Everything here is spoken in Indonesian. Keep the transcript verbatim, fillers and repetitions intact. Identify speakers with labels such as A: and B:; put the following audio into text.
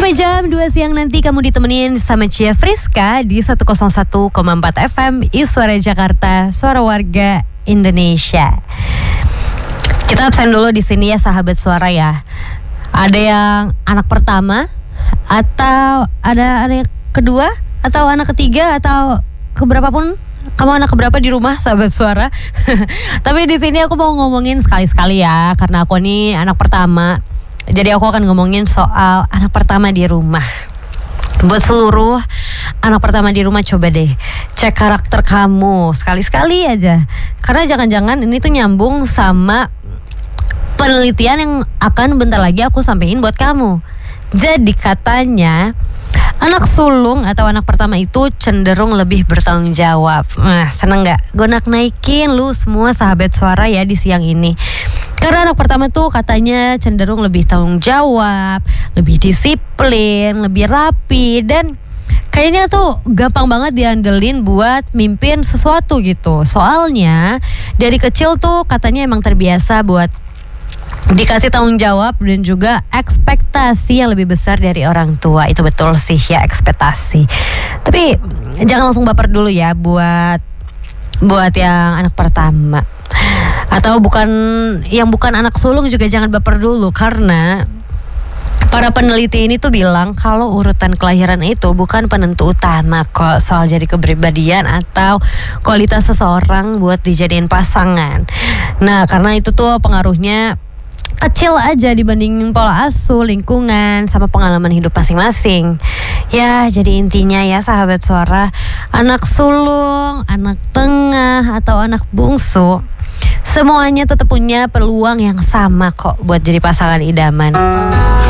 A: Sampai jam dua siang nanti kamu ditemenin sama Cia Friska di seratus satu koma empat F M I Suara Jakarta, suara warga Indonesia. Kita absen dulu di sini ya sahabat suara ya. Ada yang anak pertama atau ada ada yang kedua atau anak ketiga atau keberapapun. Kamu anak keberapa di rumah sahabat suara? Tapi di sini aku mau ngomongin sekali-sekali ya, karena aku nih anak pertama. Jadi aku akan ngomongin soal anak pertama di rumah. Buat seluruh anak pertama di rumah, coba deh cek karakter kamu sekali-sekali aja. Karena jangan-jangan ini tuh nyambung sama penelitian yang akan bentar lagi aku sampein buat kamu. Jadi katanya anak sulung atau anak pertama itu cenderung lebih bertanggung jawab. Nah, seneng gak? Gue nak naikin lu semua sahabat suara ya di siang ini. Karena anak pertama tuh katanya cenderung lebih tanggung jawab, lebih disiplin, lebih rapi, dan kayaknya tuh gampang banget diandelin buat mimpin sesuatu gitu. Soalnya dari kecil tuh katanya emang terbiasa buat dikasih tanggung jawab dan juga ekspektasi yang lebih besar dari orang tua. Itu betul sih ya, ekspektasi. Tapi jangan langsung baper dulu ya buat buat yang anak pertama. Atau bukan yang bukan anak sulung juga jangan baper dulu, karena para peneliti ini tuh bilang kalau urutan kelahiran itu bukan penentu utama kok soal jadi kepribadian atau kualitas seseorang buat dijadiin pasangan. Nah, karena itu tuh pengaruhnya kecil aja dibandingin pola asuh, lingkungan, sama pengalaman hidup masing-masing. Ya, jadi intinya ya sahabat suara, anak sulung, anak tengah, atau anak bungsu, semuanya tetap punya peluang yang sama kok buat jadi pasangan idaman.